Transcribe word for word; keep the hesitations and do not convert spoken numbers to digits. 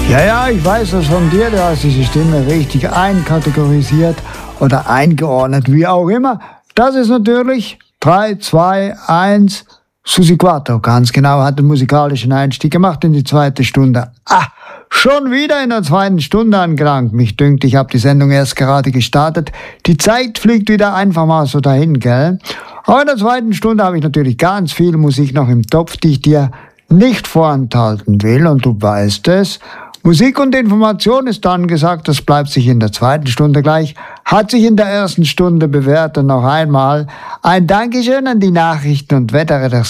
Ja, ja, ich weiß das von dir. Du hast diese Stimme richtig einkategorisiert oder eingeordnet, wie auch immer. Das ist natürlich drei, zwei, eins. Susi Quattro, ganz genau, hat den musikalischen Einstieg gemacht in die zweite Stunde. Ah, schon wieder in der zweiten Stunde angelangt. Mich dünkt, ich habe die Sendung erst gerade gestartet. Die Zeit fliegt wieder einfach mal so dahin, gell? Aber in der zweiten Stunde habe ich natürlich ganz viel Musik noch im Topf, die ich dir nicht vorenthalten will. Und du weißt es. Musik und Information ist dann gesagt, das bleibt sich in der zweiten Stunde gleich, hat sich in der ersten Stunde bewährt. Und noch einmal ein Dankeschön an die Nachrichten- und Wetterredaktion